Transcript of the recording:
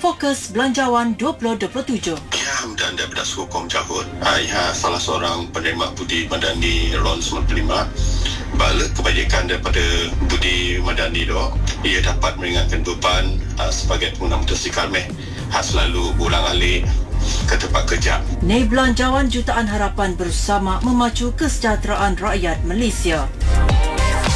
Fokus Belanjawan 2027. Ilham dan daripada Sukom Jahut, salah seorang penerima budi madani RON 95. Bala kebajikan daripada budi madani itu, ia dapat meringankan beban sebagai pengguna motosikal selalu berulang-alik ke tempat kerja. Belanjawan Jutaan Harapan bersama memacu kesejahteraan rakyat Malaysia.